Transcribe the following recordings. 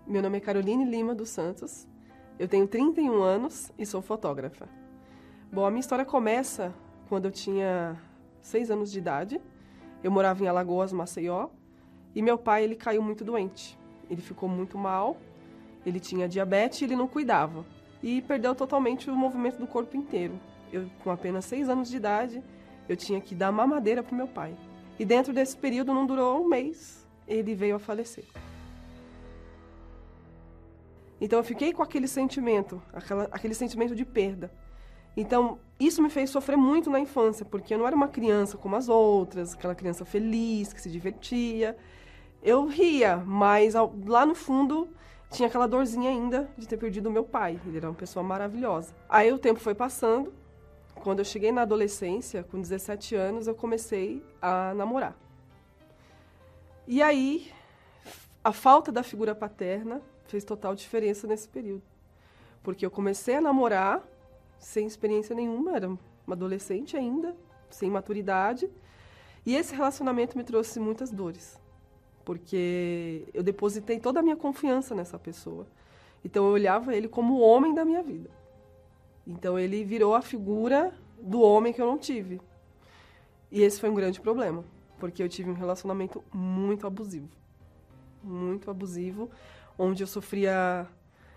Meu nome é Caroline Lima dos Santos, eu tenho 31 anos e sou fotógrafa. Bom, a minha história começa quando eu tinha 6 anos de idade. Eu morava em Alagoas, Maceió, e meu pai ele caiu muito doente. Ele ficou muito mal, ele tinha diabetes e ele não cuidava. E perdeu totalmente o movimento do corpo inteiro. Eu, com apenas 6 anos de idade, eu tinha que dar mamadeira para o meu pai. E dentro desse período, não durou um mês, ele veio a falecer. Então eu fiquei com aquele sentimento de perda. Então isso me fez sofrer muito na infância, porque eu não era uma criança como as outras, aquela criança feliz, que se divertia. Eu ria, mas lá no fundo tinha aquela dorzinha ainda de ter perdido o meu pai. Ele era uma pessoa maravilhosa. Aí o tempo foi passando. Quando eu cheguei na adolescência, com 17 anos, eu comecei a namorar. E aí, a falta da figura paterna fez total diferença nesse período. Porque eu comecei a namorar sem experiência nenhuma, era uma adolescente ainda, sem maturidade. E esse relacionamento me trouxe muitas dores. Porque eu depositei toda a minha confiança nessa pessoa. Então eu olhava ele como o homem da minha vida. Então ele virou a figura do homem que eu não tive. E esse foi um grande problema, porque eu tive um relacionamento muito abusivo. Muito abusivo, onde eu sofria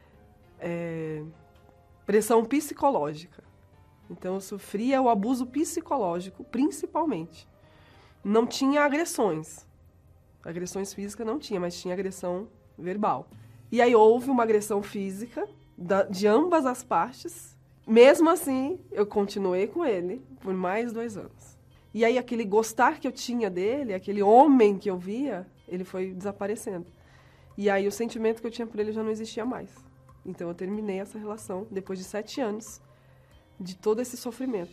pressão psicológica. Então eu sofria o abuso psicológico, principalmente. Não tinha agressões. Agressões físicas não tinha, mas tinha agressão verbal. E aí houve uma agressão física de ambas as partes. Mesmo assim, eu continuei com ele por mais 2 anos. E aí aquele gostar que eu tinha dele, aquele homem que eu via, ele foi desaparecendo. E aí o sentimento que eu tinha por ele já não existia mais. Então eu terminei essa relação depois de 7 anos de todo esse sofrimento.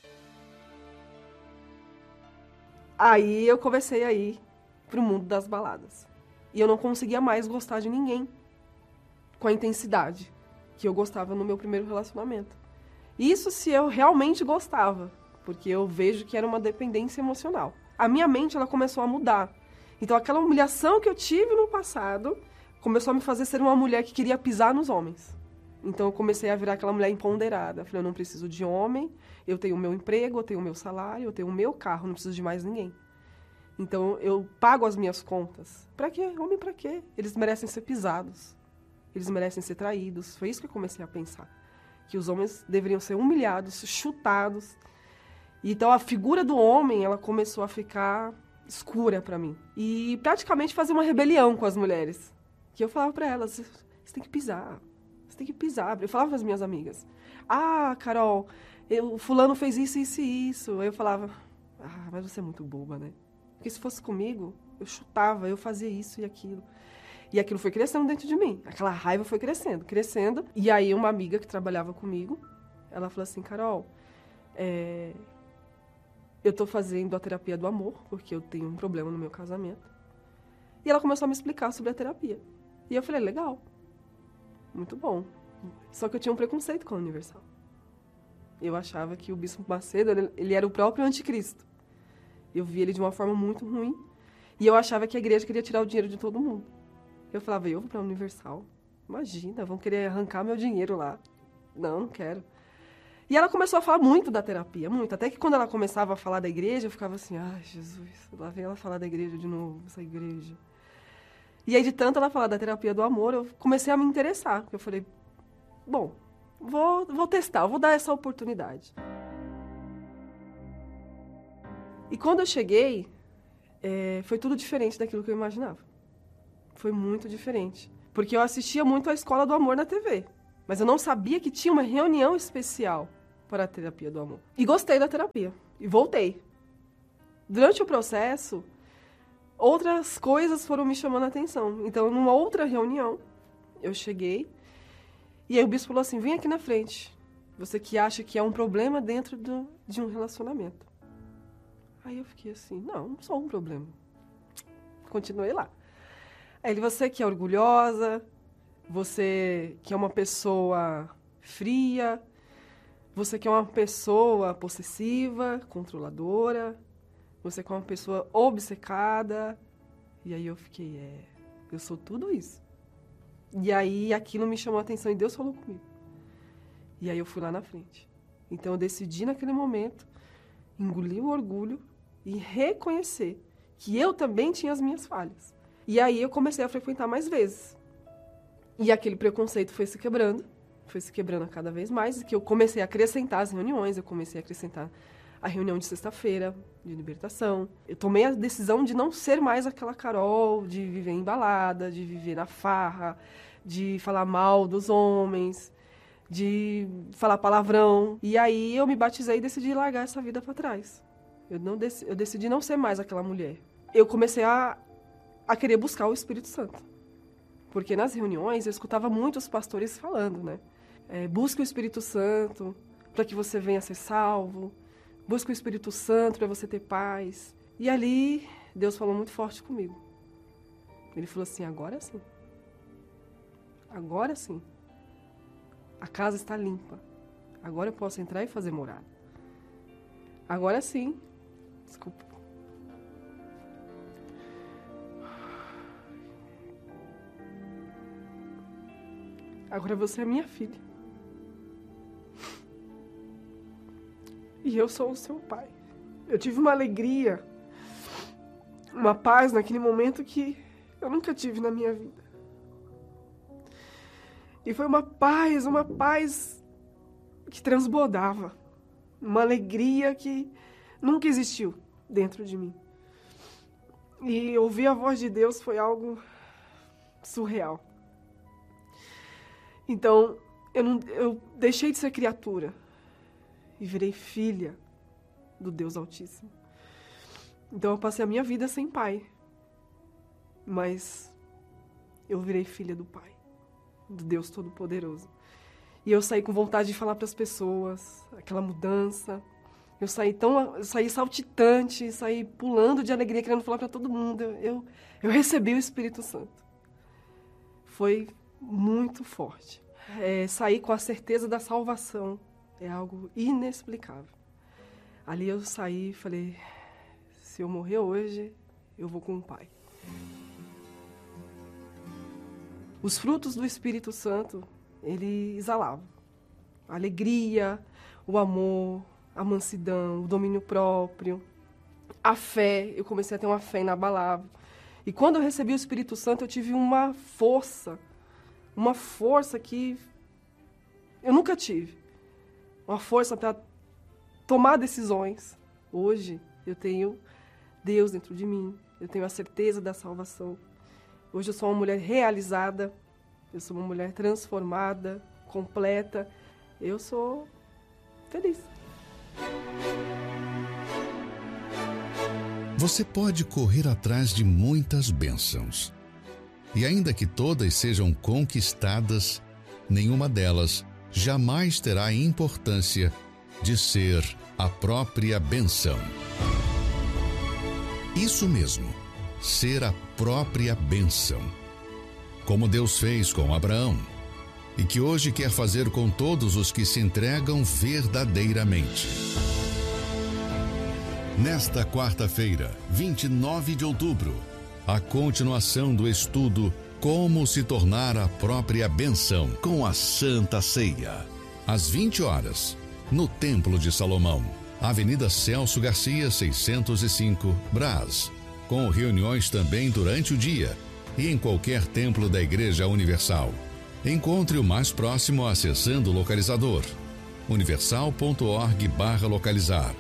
Aí eu comecei a ir pro mundo das baladas. E eu não conseguia mais gostar de ninguém com a intensidade que eu gostava no meu primeiro relacionamento. Isso se eu realmente gostava, porque eu vejo que era uma dependência emocional. A minha mente ela começou a mudar. Então aquela humilhação que eu tive no passado começou a me fazer ser uma mulher que queria pisar nos homens. Então eu comecei a virar aquela mulher empoderada. Falei, eu não preciso de homem, eu tenho o meu emprego, eu tenho o meu salário, eu tenho o meu carro, não preciso de mais ninguém. Então eu pago as minhas contas. Pra quê? Homem pra quê? Eles merecem ser pisados. Eles merecem ser traídos. Foi isso que eu comecei a pensar. Que os homens deveriam ser humilhados, chutados. Então a figura do homem, ela começou a ficar escura pra mim. E praticamente fazer uma rebelião com as mulheres. Que eu falava pra elas, você tem que pisar. Você tem que pisar. Eu falava para as minhas amigas. Ah, Carol, o fulano fez isso, isso e isso. Aí eu falava, mas você é muito boba, né? Porque se fosse comigo, eu chutava, eu fazia isso e aquilo. E aquilo foi crescendo dentro de mim. Aquela raiva foi crescendo, crescendo. E aí uma amiga que trabalhava comigo, ela falou assim, Carol, eu tô fazendo a terapia do amor, porque eu tenho um problema no meu casamento. E ela começou a me explicar sobre a terapia. E eu falei, legal, muito bom. Só que eu tinha um preconceito com a Universal. Eu achava que o Bispo Macedo, ele era o próprio anticristo. Eu via ele de uma forma muito ruim. E eu achava que a igreja queria tirar o dinheiro de todo mundo. Eu falava, eu vou pra Universal? Imagina, vão querer arrancar meu dinheiro lá. Não, não quero. E ela começou a falar muito da terapia, muito. Até que quando ela começava a falar da igreja, eu ficava assim, ai, Jesus, lá vem ela falar da igreja de novo, essa igreja. E aí, de tanto ela falar da terapia do amor, eu comecei a me interessar. Eu falei, bom, vou testar, vou dar essa oportunidade. E quando eu cheguei, foi tudo diferente daquilo que eu imaginava. Foi muito diferente. Porque eu assistia muito a Escola do Amor na TV. Mas eu não sabia que tinha uma reunião especial para a terapia do amor. E gostei da terapia. E voltei. Durante o processo, outras coisas foram me chamando a atenção. Então, numa outra reunião, eu cheguei. E aí o bispo falou assim, vem aqui na frente. Você que acha que é um problema dentro de um relacionamento. Aí eu fiquei assim, não sou um problema. Continuei lá. Aí ele, você que é orgulhosa, você que é uma pessoa fria, você que é uma pessoa possessiva, controladora, você que é uma pessoa obcecada. E aí eu fiquei, eu sou tudo isso. E aí aquilo me chamou a atenção e Deus falou comigo. E aí eu fui lá na frente. Então eu decidi naquele momento engolir o orgulho e reconhecer que eu também tinha as minhas falhas. E aí eu comecei a frequentar mais vezes. E aquele preconceito foi se quebrando a cada vez mais, e que eu comecei a acrescentar as reuniões, eu comecei a acrescentar a reunião de sexta-feira, de libertação. Eu tomei a decisão de não ser mais aquela Carol, de viver embalada, de viver na farra, de falar mal dos homens, de falar palavrão. E aí eu me batizei e decidi largar essa vida para trás. Eu decidi não ser mais aquela mulher. Eu comecei a querer buscar o Espírito Santo. Porque nas reuniões eu escutava muitos pastores falando, né? Busque o Espírito Santo para que você venha ser salvo. Busque o Espírito Santo para você ter paz. E ali Deus falou muito forte comigo. Ele falou assim, agora sim. Agora sim. A casa está limpa. Agora eu posso entrar e fazer morada. Agora sim. Desculpa. Agora você é minha filha. E eu sou o seu pai. Eu tive uma alegria, uma paz naquele momento que eu nunca tive na minha vida. E foi uma paz que transbordava. Uma alegria que nunca existiu dentro de mim. E ouvir a voz de Deus foi algo surreal. Então, eu deixei de ser criatura e virei filha do Deus Altíssimo. Então, eu passei a minha vida sem pai. Mas eu virei filha do Pai, do Deus Todo-Poderoso. E eu saí com vontade de falar para as pessoas, aquela mudança. Eu saí saltitante, saí pulando de alegria, querendo falar para todo mundo. Eu recebi o Espírito Santo. Foi muito forte. Sair com a certeza da salvação é algo inexplicável. Ali eu saí e falei, se eu morrer hoje, eu vou com o Pai. Os frutos do Espírito Santo, ele exalava. A alegria, o amor, a mansidão, o domínio próprio, a fé. Eu comecei a ter uma fé inabalável. E quando eu recebi o Espírito Santo, eu tive uma força que eu nunca tive. Uma força para tomar decisões. Hoje, eu tenho Deus dentro de mim. Eu tenho a certeza da salvação. Hoje eu sou uma mulher realizada. Eu sou uma mulher transformada, completa. Eu sou feliz. Você pode correr atrás de muitas bênçãos. E ainda que todas sejam conquistadas, nenhuma delas jamais terá a importância de ser a própria bênção. Isso mesmo, ser a própria bênção. Como Deus fez com Abraão, e que hoje quer fazer com todos os que se entregam verdadeiramente. Nesta quarta-feira, 29 de outubro, a continuação do estudo Como se tornar a própria bênção com a Santa Ceia. Às 20 horas, no Templo de Salomão, Avenida Celso Garcia, 605, Brás. Com reuniões também durante o dia e em qualquer templo da Igreja Universal. Encontre o mais próximo acessando o localizador universal.org/localizar.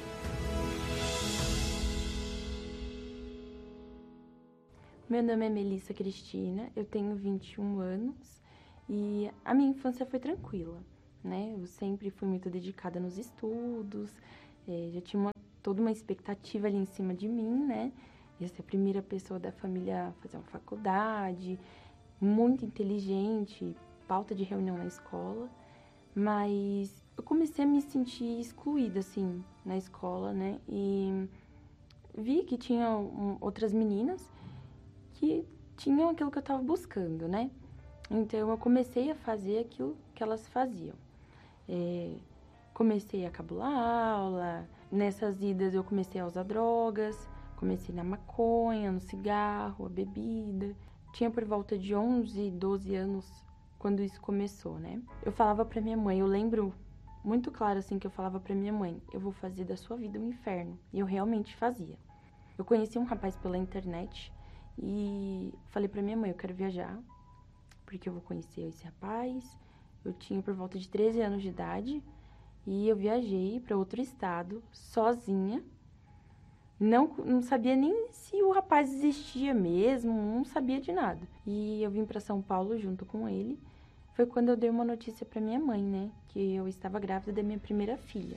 Meu nome é Melissa Cristina, eu tenho 21 anos e a minha infância foi tranquila, né? Eu sempre fui muito dedicada nos estudos, já tinha toda uma expectativa ali em cima de mim, né? Ia ser a primeira pessoa da família a fazer uma faculdade, muito inteligente, pauta de reunião na escola, mas eu comecei a me sentir excluída, assim, na escola, né? E vi que tinha outras meninas que tinham aquilo que eu estava buscando, né? Então, eu comecei a fazer aquilo que elas faziam. Comecei a cabular aula, nessas idas eu comecei a usar drogas, comecei na maconha, no cigarro, a bebida. Tinha por volta de 11, 12 anos quando isso começou, né? Eu falava pra minha mãe, eu lembro muito claro, assim, que eu falava pra minha mãe, eu vou fazer da sua vida um inferno. E eu realmente fazia. Eu conheci um rapaz pela internet e falei pra minha mãe, eu quero viajar, porque eu vou conhecer esse rapaz. Eu tinha por volta de 13 anos de idade e eu viajei para outro estado, sozinha. Não sabia nem se o rapaz existia mesmo, não sabia de nada. E eu vim para São Paulo junto com ele. Foi quando eu dei uma notícia para minha mãe, né? Que eu estava grávida da minha primeira filha.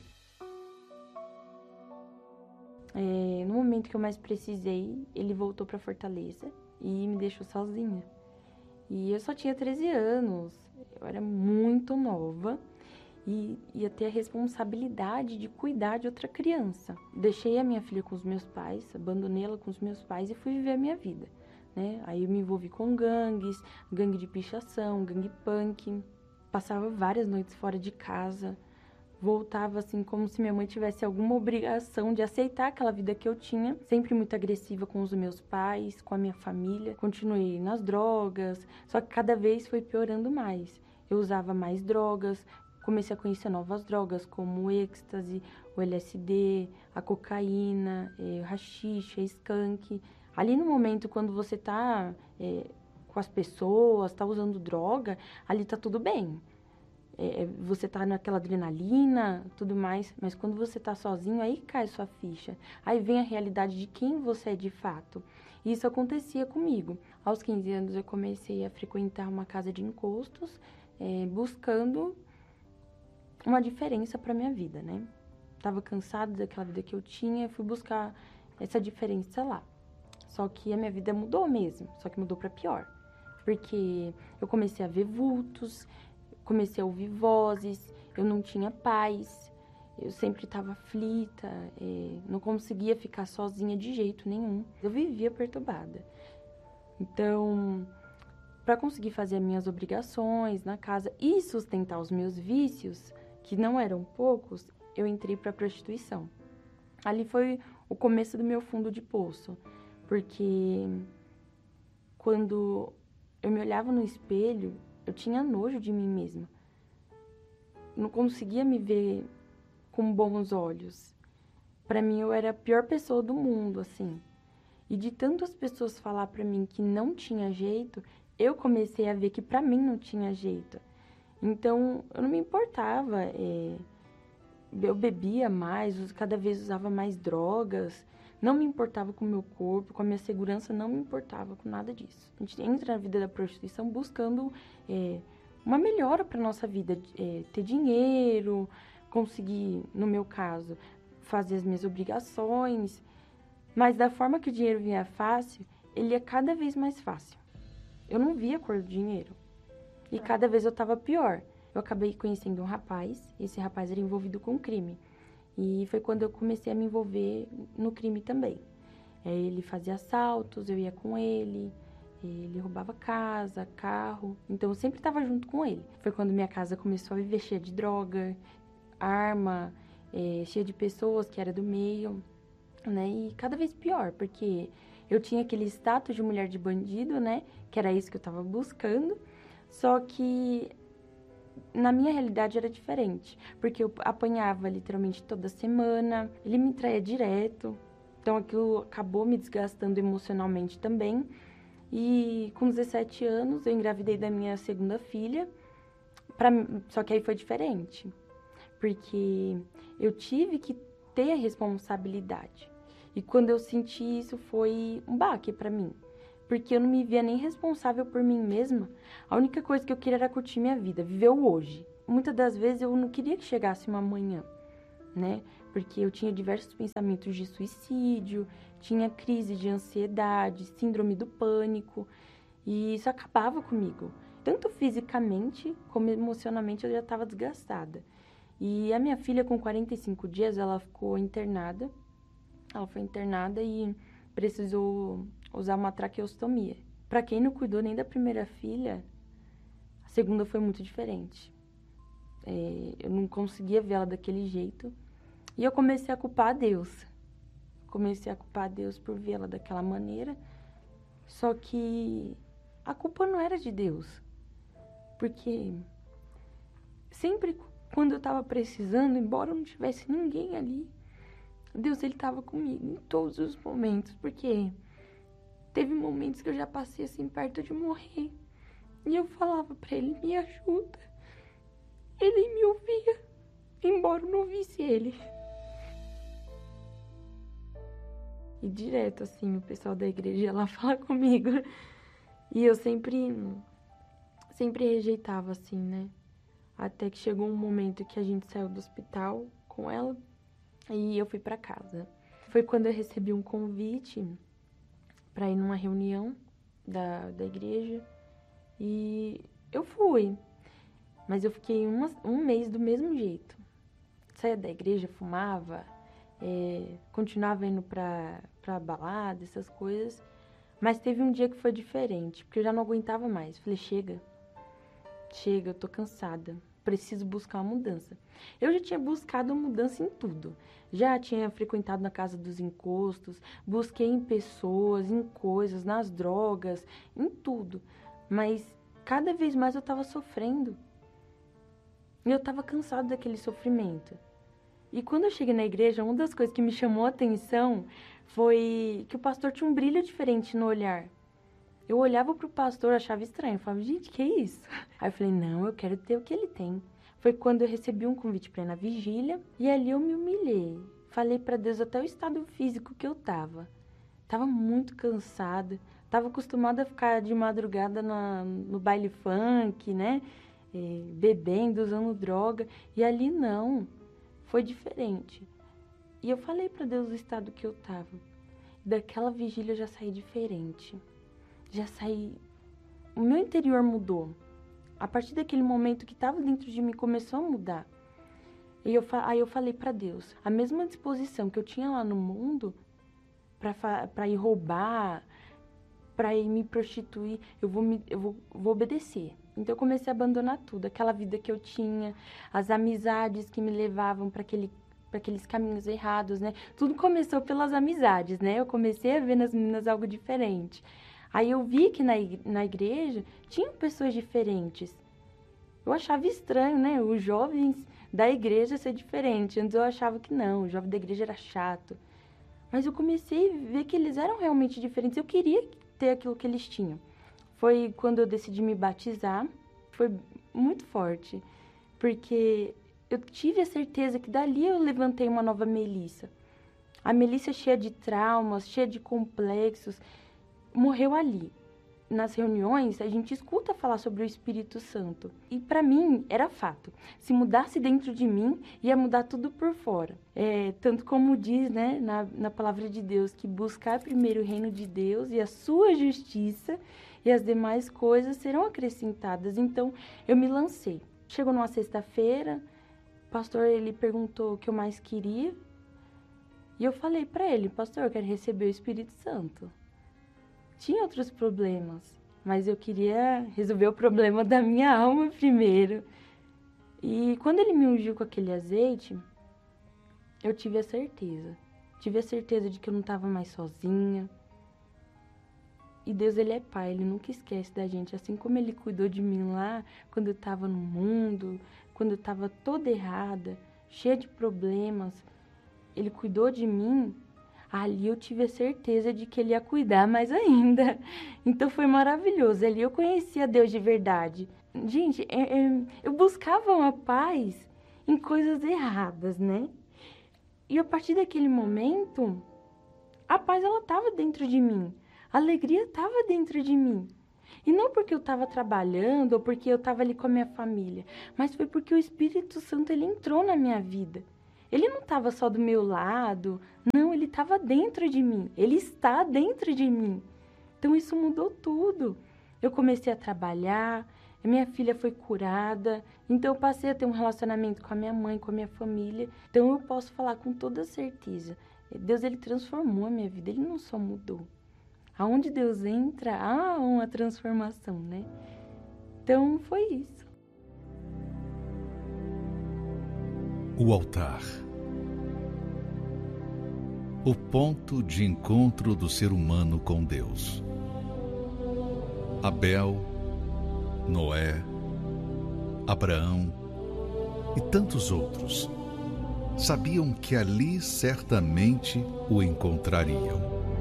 No momento que eu mais precisei, ele voltou para Fortaleza e me deixou sozinha. E eu só tinha 13 anos, eu era muito nova e ia ter a responsabilidade de cuidar de outra criança. Deixei a minha filha com os meus pais, abandonei ela com os meus pais e fui viver a minha vida, né? Aí eu me envolvi com gangues, gangue de pichação, gangue punk, passava várias noites fora de casa, voltava assim como se minha mãe tivesse alguma obrigação de aceitar aquela vida que eu tinha, sempre muito agressiva com os meus pais, com a minha família. Continuei nas drogas, só que cada vez foi piorando mais. Eu usava mais drogas, comecei a conhecer novas drogas como o êxtase, o LSD, a cocaína, o haxixe, a skunk. Ali no momento quando você tá com as pessoas, tá usando droga, ali tá tudo bem. Você tá naquela adrenalina, tudo mais, mas quando você tá sozinho, aí cai sua ficha. Aí vem a realidade de quem você é de fato. E isso acontecia comigo. Aos 15 anos eu comecei a frequentar uma casa de encostos, buscando uma diferença para minha vida, né? Tava cansada daquela vida que eu tinha, fui buscar essa diferença lá. Só que a minha vida mudou mesmo, só que mudou para pior. Porque eu comecei a ver vultos, comecei a ouvir vozes, eu não tinha paz, eu sempre estava aflita, não conseguia ficar sozinha de jeito nenhum. Eu vivia perturbada. Então, para conseguir fazer as minhas obrigações na casa e sustentar os meus vícios, que não eram poucos, eu entrei para a prostituição. Ali foi o começo do meu fundo de poço, porque quando eu me olhava no espelho, eu tinha nojo de mim mesma. Não conseguia me ver com bons olhos. Para mim, eu era a pior pessoa do mundo, assim. E de tantas pessoas falar para mim que não tinha jeito, eu comecei a ver que para mim não tinha jeito. Então, eu não me importava. Eu bebia mais, cada vez usava mais drogas. Não me importava com o meu corpo, com a minha segurança, não me importava com nada disso. A gente entra na vida da prostituição buscando uma melhora para nossa vida, ter dinheiro, conseguir, no meu caso, fazer as minhas obrigações. Mas da forma que o dinheiro vinha fácil, ele ia cada vez mais fácil. Eu não via a cor do dinheiro. E cada vez eu estava pior. Eu acabei conhecendo um rapaz, e esse rapaz era envolvido com crime. E foi quando eu comecei a me envolver no crime também. Ele fazia assaltos, eu ia com ele roubava casa, carro. Então eu sempre estava junto com ele. Foi quando minha casa começou a viver cheia de droga, arma, cheia de pessoas que era do meio, né? E cada vez pior, porque eu tinha aquele status de mulher de bandido, né? Que era isso que eu estava buscando. Só que na minha realidade era diferente, porque eu apanhava literalmente toda semana, ele me traía direto, então aquilo acabou me desgastando emocionalmente também. E com 17 anos eu engravidei da minha segunda filha, só que aí foi diferente, porque eu tive que ter a responsabilidade. E quando eu senti isso foi um baque pra mim, porque eu não me via nem responsável por mim mesma. A única coisa que eu queria era curtir minha vida, viver o hoje. Muitas das vezes eu não queria que chegasse uma manhã, né? Porque eu tinha diversos pensamentos de suicídio, tinha crise de ansiedade, síndrome do pânico, e isso acabava comigo. Tanto fisicamente como emocionalmente eu já estava desgastada. E a minha filha, com 45 dias, ela ficou internada. Ela foi internada e precisou usar uma traqueostomia. Para quem não cuidou nem da primeira filha, a segunda foi muito diferente. Eu não conseguia ver ela daquele jeito. E eu comecei a culpar a Deus. Comecei a culpar a Deus por vê-la daquela maneira. Só que a culpa não era de Deus. Porque sempre quando eu estava precisando, embora não tivesse ninguém ali, Deus, ele estava comigo em todos os momentos. Porque teve momentos que eu já passei assim perto de morrer. E eu falava para ele, me ajuda. Ele me ouvia, embora eu não visse ele. E direto, assim, o pessoal da igreja ia lá falar comigo. E eu sempre rejeitava, assim, né? Até que chegou um momento que a gente saiu do hospital com ela e eu fui pra casa. Foi quando eu recebi um convite pra ir numa reunião da igreja. E eu fui. Mas eu fiquei um mês do mesmo jeito. Saía da igreja, fumava, continuava indo pra balada, essas coisas. Mas teve um dia que foi diferente, porque eu já não aguentava mais. Falei, chega, eu tô cansada, preciso buscar uma mudança. Eu já tinha buscado uma mudança em tudo. Já tinha frequentado na casa dos encostos, busquei em pessoas, em coisas, nas drogas, em tudo. Mas cada vez mais eu tava sofrendo. E eu tava cansada daquele sofrimento. E quando eu cheguei na igreja, uma das coisas que me chamou a atenção foi que o pastor tinha um brilho diferente no olhar. Eu olhava pro pastor, achava estranho. Eu falava, gente, que é isso? Aí eu falei, não, eu quero ter o que ele tem. Foi quando eu recebi um convite para ir na vigília. E ali eu me humilhei. Falei para Deus até o estado físico que eu tava. Tava muito cansada. Tava acostumada a ficar de madrugada no baile funk, né? Bebendo, usando droga. E ali não. Foi diferente. E eu falei para Deus o estado que eu tava. Daquela vigília eu já saí diferente. Já saí... O meu interior mudou. A partir daquele momento que estava dentro de mim começou a mudar. E aí eu falei para Deus, a mesma disposição que eu tinha lá no mundo para ir roubar, para ir me prostituir, eu vou obedecer. Então eu comecei a abandonar tudo, aquela vida que eu tinha, as amizades que me levavam para aqueles caminhos errados, né? Tudo começou pelas amizades, né? Eu comecei a ver nas meninas algo diferente. Aí eu vi que na igreja tinham pessoas diferentes. Eu achava estranho, né? Os jovens da igreja ser diferente. Antes eu achava que não, o jovem da igreja era chato. Mas eu comecei a ver que eles eram realmente diferentes. Eu queria ter aquilo que eles tinham. Foi quando eu decidi me batizar. Foi muito forte. Porque eu tive a certeza que dali eu levantei uma nova Melissa. A Melissa cheia de traumas, cheia de complexos, morreu ali. Nas reuniões, a gente escuta falar sobre o Espírito Santo. E para mim, era fato. Se mudasse dentro de mim, ia mudar tudo por fora. Tanto como diz, né, na palavra de Deus, que buscar primeiro o reino de Deus e a sua justiça, e as demais coisas serão acrescentadas. Então, eu me lancei. Chegou numa sexta-feira, o pastor ele perguntou o que eu mais queria. E eu falei para ele, pastor, eu quero receber o Espírito Santo. Tinha outros problemas, mas eu queria resolver o problema da minha alma primeiro. E quando ele me ungiu com aquele azeite, eu tive a certeza. Tive a certeza de que eu não estava mais sozinha. E Deus, ele é pai, ele nunca esquece da gente. Assim como ele cuidou de mim lá, quando eu estava no mundo, quando eu estava toda errada, cheia de problemas, ele cuidou de mim. Ali eu tive a certeza de que ele ia cuidar mais ainda. Então foi maravilhoso. Ali eu conhecia Deus de verdade. Gente, eu buscava uma paz em coisas erradas, né? E a partir daquele momento, a paz ela estava dentro de mim. A alegria estava dentro de mim. E não porque eu estava trabalhando ou porque eu estava ali com a minha família, mas foi porque o Espírito Santo ele entrou na minha vida. Ele não estava só do meu lado, não, ele estava dentro de mim, ele está dentro de mim. Então isso mudou tudo. Eu comecei a trabalhar, a minha filha foi curada, então eu passei a ter um relacionamento com a minha mãe, com a minha família. Então eu posso falar com toda certeza, Deus ele transformou a minha vida, ele não só mudou. Aonde Deus entra, há uma transformação, né? Então foi isso. O altar. O ponto de encontro do ser humano com Deus. Abel, Noé, Abraão e tantos outros sabiam que ali certamente o encontrariam.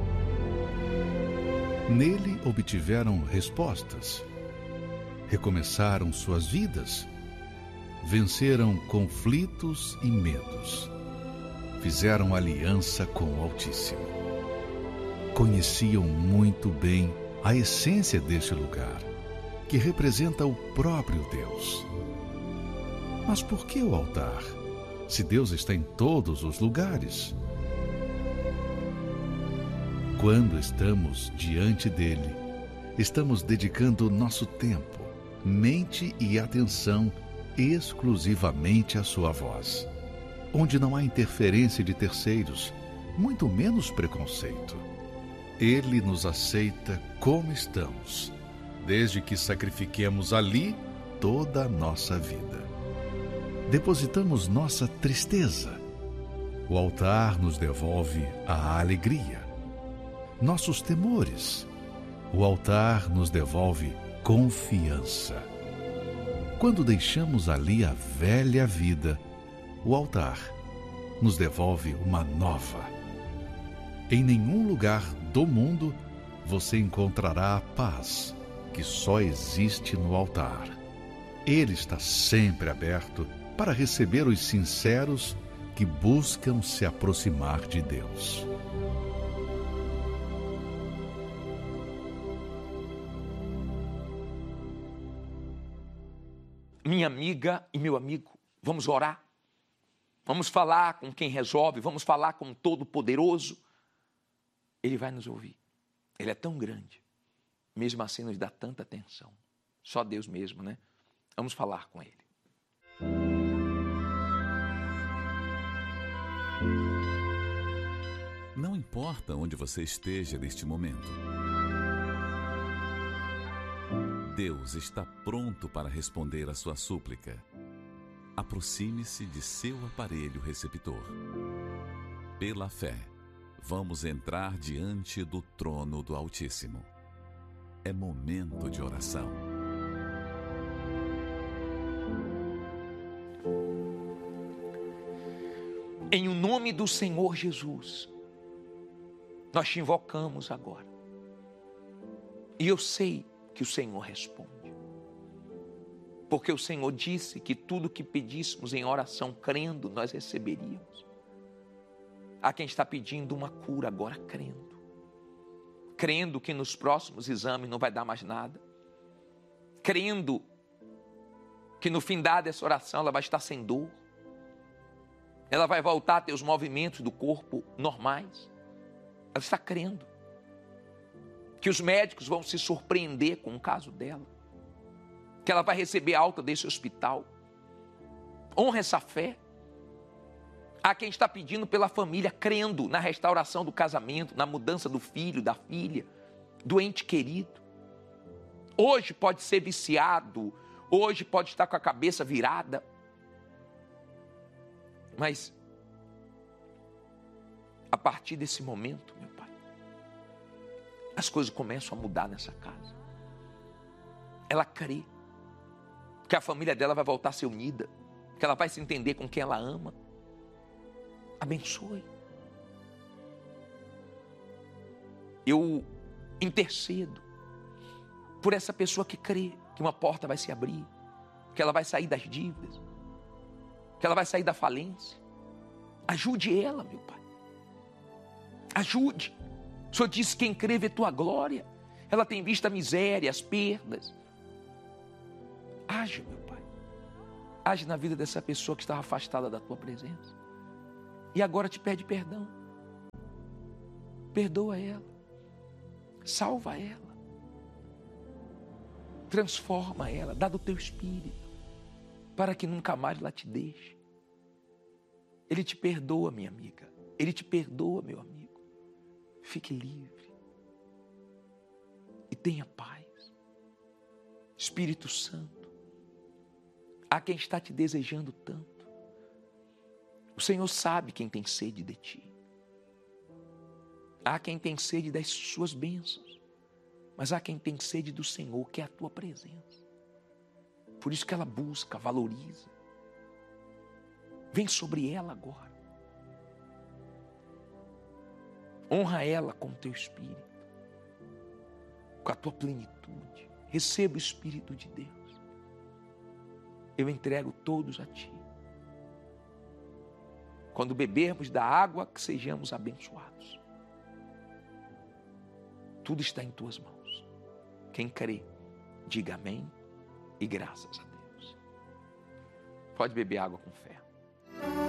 Nele obtiveram respostas, recomeçaram suas vidas, venceram conflitos e medos, fizeram aliança com o Altíssimo. Conheciam muito bem a essência deste lugar, que representa o próprio Deus. Mas por que o altar, se Deus está em todos os lugares? Quando estamos diante dele, estamos dedicando nosso tempo, mente e atenção exclusivamente à sua voz, onde não há interferência de terceiros, muito menos preconceito. Ele nos aceita como estamos, desde que sacrifiquemos ali toda a nossa vida. Depositamos nossa tristeza. O altar nos devolve a alegria. Nossos temores. O altar nos devolve confiança. Quando deixamos ali a velha vida, o altar nos devolve uma nova. Em nenhum lugar do mundo você encontrará a paz que só existe no altar. Ele está sempre aberto para receber os sinceros que buscam se aproximar de Deus. Minha amiga e meu amigo, vamos orar? Vamos falar com quem resolve, vamos falar com o Todo-Poderoso. Ele vai nos ouvir. Ele é tão grande, mesmo assim nos dá tanta atenção. Só Deus mesmo, né? Vamos falar com Ele. Não importa onde você esteja neste momento, Deus está pronto para responder a sua súplica. Aproxime-se de seu aparelho receptor. Pela fé, vamos entrar diante do trono do Altíssimo. É momento de oração. Em o nome do Senhor Jesus, nós te invocamos agora. E eu sei que o Senhor responde. Porque o Senhor disse que tudo que pedíssemos em oração, crendo, nós receberíamos. Há quem está pedindo uma cura agora, crendo. Crendo que nos próximos exames não vai dar mais nada. Crendo que no fim dessa oração ela vai estar sem dor. Ela vai voltar a ter os movimentos do corpo normais. Ela está crendo que os médicos vão se surpreender com o caso dela, que ela vai receber alta desse hospital. Honra essa fé. Há quem está pedindo pela família, crendo na restauração do casamento, na mudança do filho, da filha, do ente querido. Hoje pode ser viciado, hoje pode estar com a cabeça virada, mas a partir desse momento, meu Pai, as coisas começam a mudar nessa casa. Ela crê que a família dela vai voltar a ser unida, que ela vai se entender com quem ela ama. Abençoe. Eu intercedo por essa pessoa que crê que uma porta vai se abrir, que ela vai sair das dívidas, que ela vai sair da falência. Ajude ela, meu Pai. Ajude. O Senhor disse: quem crê vê tua glória. Ela tem visto a miséria, as perdas. Age, meu Pai. Age na vida dessa pessoa que estava afastada da tua presença. E agora te pede perdão. Perdoa ela. Salva ela. Transforma ela. Dá do teu espírito. Para que nunca mais ela te deixe. Ele te perdoa, minha amiga. Ele te perdoa, meu amigo. Fique livre. E tenha paz. Espírito Santo. Há quem está te desejando tanto. O Senhor sabe quem tem sede de ti. Há quem tem sede das suas bênçãos. Mas há quem tem sede do Senhor, que é a tua presença. Por isso que ela busca, valoriza. Vem sobre ela agora. Honra ela com o teu espírito, com a tua plenitude. Receba o Espírito de Deus. Eu entrego todos a ti. Quando bebermos da água, que sejamos abençoados. Tudo está em tuas mãos. Quem crê, diga amém e graças a Deus. Pode beber água com fé.